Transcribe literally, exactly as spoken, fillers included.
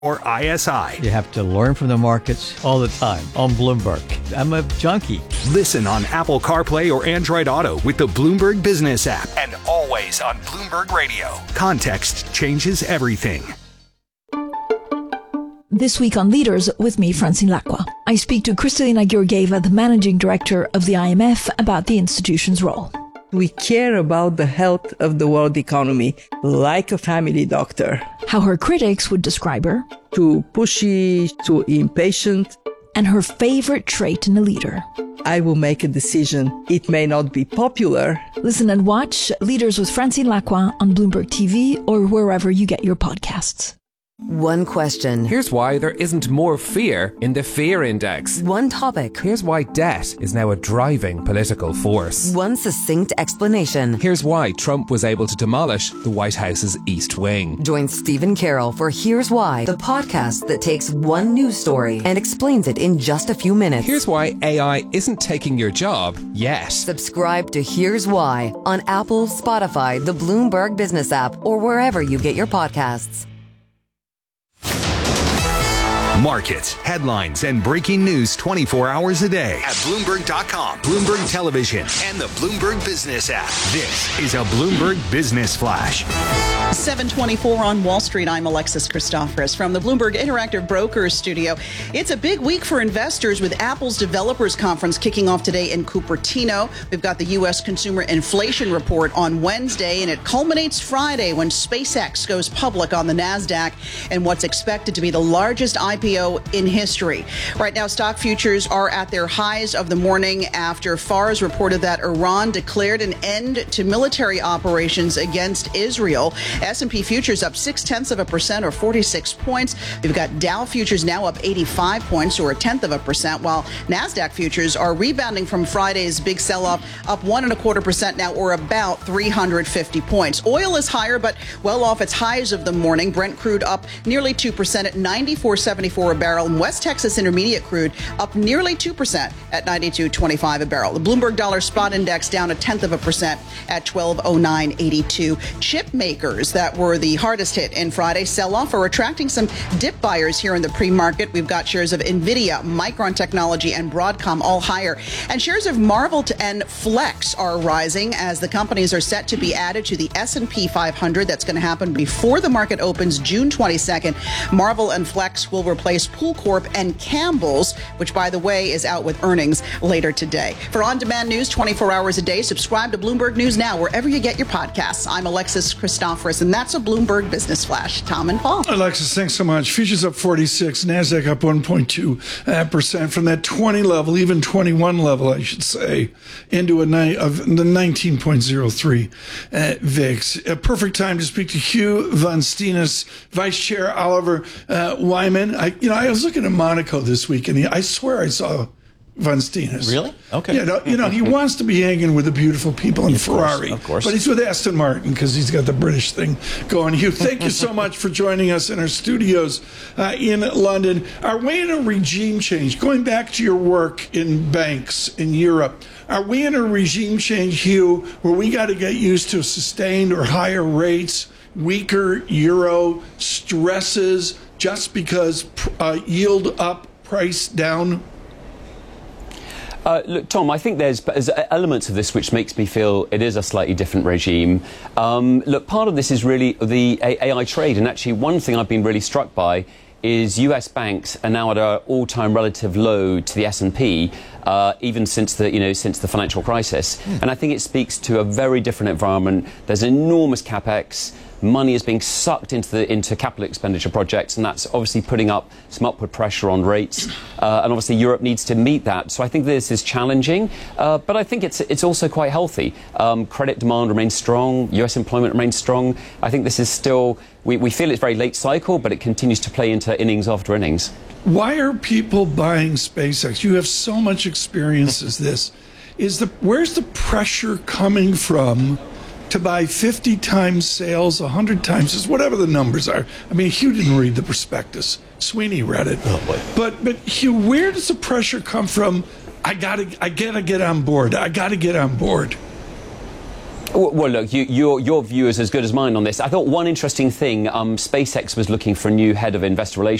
or I S I. You have to learn from the markets all the time on Bloomberg. I'm a junkie. Listen on Apple CarPlay or Android Auto with the Bloomberg Business app, and always on Bloomberg Radio. Context changes everything. This week on Leaders, with me, Francine Lacqua. I speak to Kristalina Georgieva, the managing director of the I M F, about the institution's role. We care about the health of the world economy like a family doctor. How her critics would describe her. Too pushy, too impatient. And her favorite trait in a leader. I will make a decision. It may not be popular. Listen and watch Leaders with Francine Lacqua on Bloomberg T V or wherever you get your podcasts. One question. Here's why there isn't more fear in the fear index. One topic. Here's why debt is now a driving political force. One succinct explanation. Here's why Trump was able to demolish the White House's East Wing. Join Stephen Carroll for Here's Why, the podcast that takes one news story and explains it in just a few minutes. Here's why A I isn't taking your job yet. Subscribe to Here's Why on Apple, Spotify, the Bloomberg Business app, or wherever you get your podcasts. Markets, headlines, and breaking news twenty-four hours a day at Bloomberg dot com, Bloomberg Television, and the Bloomberg Business app. This is a Bloomberg Business Flash. seven twenty-four on Wall Street. I'm Alexis Christoforous from the Bloomberg Interactive Brokers studio. It's a big week for investors with Apple's Developers Conference kicking off today in Cupertino. We've got the U S Consumer Inflation Report on Wednesday, and it culminates Friday when SpaceX goes public on the NASDAQ and what's expected to be the largest I P O in history. Right now, stock futures are at their highs of the morning after F A R S reported that Iran declared an end to military operations against Israel. S and P futures up six tenths of a percent or forty-six points. We've got Dow futures now up eighty-five points or a tenth of a percent, while NASDAQ futures are rebounding from Friday's big sell-off, up one and a quarter percent now, or about three hundred fifty points. Oil is higher, but well off its highs of the morning. Brent crude up nearly two percent at ninety-four seventy-four a barrel, and West Texas Intermediate crude up nearly two percent at ninety-two twenty-five a barrel. The Bloomberg Dollar Spot Index down a tenth of a percent at twelve oh nine eighty-two. Chip makers that were the hardest hit in Friday's sell-off are attracting some dip buyers here in the pre-market. We've got shares of Nvidia, Micron Technology, and Broadcom all higher. And shares of Marvell and Flex are rising as the companies are set to be added to the S and P five hundred. That's going to happen before the market opens June twenty-second. Marvell and Flex will replace Pool Corp and Campbell's, which, by the way, is out with earnings later today. For on-demand news twenty-four hours a day, subscribe to Bloomberg News Now wherever you get your podcasts. I'm Alexis Christoforous, and that's a Bloomberg Business Flash. Tom and Paul. Alexis, thanks so much. Futures up forty-six, NASDAQ up one point two percent from that twenty level, even twenty-one level, I should say, into a ni- of the nineteen point oh three uh, V I X. A perfect time to speak to Hugh Van Steenis, Vice Chair Oliver uh, Wyman. I, you know, I was looking at Monaco this week, and he, I swear I saw Van Steenis. Really? Okay. Yeah, no, you know, he wants to be hanging with the beautiful people in of Ferrari. Course, of course. But he's with Aston Martin because he's got the British thing going. Hugh, thank you so much for joining us in our studios uh, in London. Are we in a regime change? Going back to your work in banks in Europe, are we in a regime change, Hugh, where we got to get used to sustained or higher rates, weaker euro, stresses, just because uh, yield up, price down? Uh, look, Tom, I think there's, there's elements of this which makes me feel it is a slightly different regime. Um, look, part of this is really the A I trade, and actually one thing I've been really struck by is U S banks are now at an all-time relative low to the S and P, uh, even since the you know since the financial crisis. Mm. And I think it speaks to a very different environment. There's enormous capex. Money is being sucked into the into capital expenditure projects, and that's obviously putting up some upward pressure on rates. Uh, and obviously, Europe needs to meet that. So I think this is challenging, uh, but I think it's it's also quite healthy. Um, credit demand remains strong. U S employment remains strong. I think this is still we, we feel it's very late cycle, but it continues to play into innings after innings. Why are people buying SpaceX? You have so much experience as this. Is the where's the pressure coming from to buy fifty times sales, one hundred times, whatever the numbers are? I mean, Hugh didn't read the prospectus. Sweeney read it. Oh, boy. But, but Hugh, where does the pressure come from? I gotta, I gotta get on board. I gotta get on board. Well, look, you, your, your view is as good as mine on this. I thought one interesting thing, um, SpaceX was looking for a new head of investor relations.